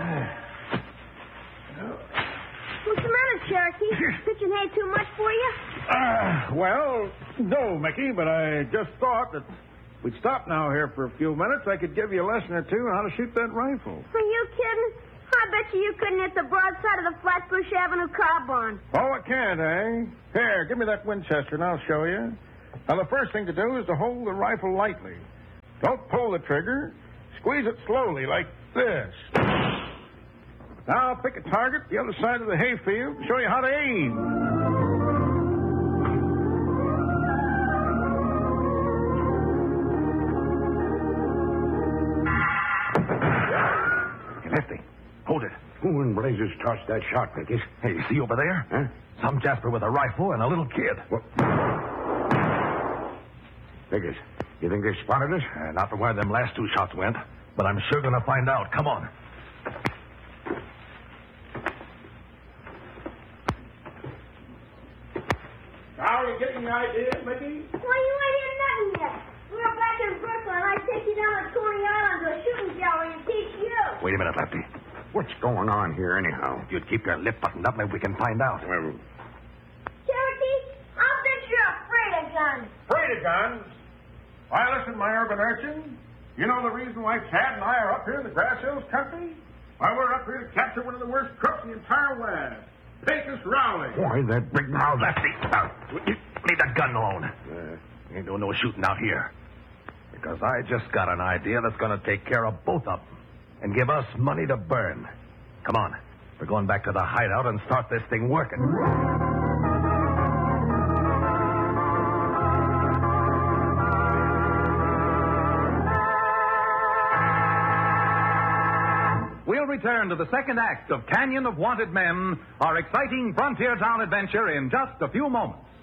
What's the matter, Cherokee? Pitching hay too much for you? Well, no, Mickey, but I just thought that we'd stop now here for a few minutes. I could give you a lesson or two on how to shoot that rifle. Are you kidding? I bet you couldn't hit the broadside of the Flatbush Avenue car barn. Oh, I can't, eh? Here, give me that Winchester and I'll show you. Now, the first thing to do is to hold the rifle lightly. Don't pull the trigger. Squeeze it slowly, like this. Now, I'll pick a target the other side of the hayfield and show you how to aim. Hey, Lefty, hold it. Who in blazes tossed that shot, Mickey? Hey, see over there? Huh? Some Jasper with a rifle and a little kid. What? Mickey, you think they spotted us? Not from where them last two shots went, but I'm sure going to find out. Come on. Now, are you getting the idea, Mickey? Well, you ain't heard nothing yet. We're back in Brooklyn. I take you down to Coney Island to a shooting gallery and teach you. Wait a minute, Lefty. What's going on here, anyhow? If you'd keep your lip buttoned up, maybe we can find out. Well, Cherokee, I'll bet you're afraid of guns. Afraid of guns? Why, listen, my urban urchin. You know the reason why Chad and I are up here in the Grass Hills country? Why, we're up here to capture one of the worst crooks in the entire West. Pecos Rowley. why, that big mouth. Lefty, leave that gun alone. Ain't doing no shooting out here. Because I just got an idea that's going to take care of both of them and give us money to burn. Come on. We're going back to the hideout and start this thing working. We'll return to the second act of Canyon of Wanted Men, our exciting frontier town adventure, in just a few moments.